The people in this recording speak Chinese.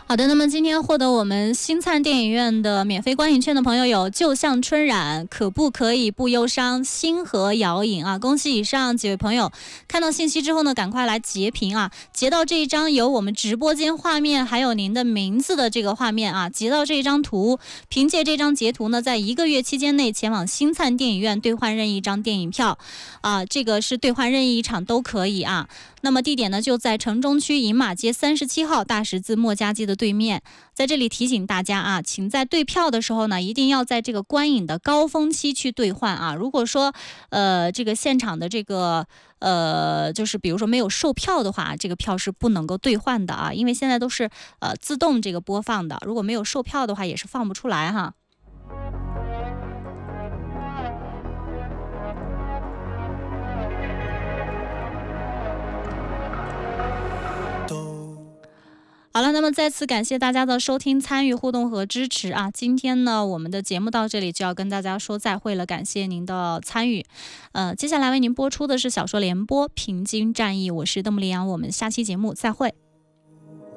好的，那么今天获得我们星灿电影院的免费观影券的朋友有就像春染、可不可以不忧伤、星河摇影啊！恭喜以上几位朋友，看到信息之后呢，赶快来截屏啊！截到这一张有我们直播间画面还有您的名字的这个画面啊，截到这一张图，凭借这张截图呢，在1个月期间内前往星灿电影院兑换任意一张电影票啊，这个是兑换任意一场都可以啊。那么地点呢就在城中区银马街37号大十字墨家街的对面。在这里提醒大家啊，请在兑票的时候呢，一定要在这个观影的高峰期去兑换啊。如果说这个现场的这个就是比如说没有售票的话，这个票是不能够兑换的啊，因为现在都是自动这个播放的，如果没有售票的话也是放不出来哈。好了，那么再次感谢大家的收听、参与、互动和支持啊！今天呢，我们的节目到这里就要跟大家说再会了，感谢您的参与。接下来为您播出的是小说联播《平津战役》，我是邓木丽阳，我们下期节目再会。